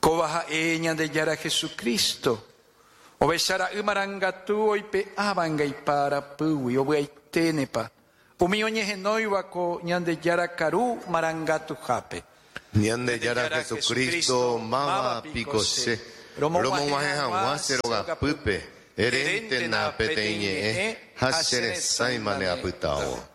Kovaha ñande yara Jesucristo. Ovechara imarangatu oipe avangai para pui ovaitenepa. Umioñehenoiva ko ñande yara karu marangatu jape. Ñande yara Jesucristo mava picose. Romo maheja waseroga pupe. Erente na peteñe. Hasere saimane aputao.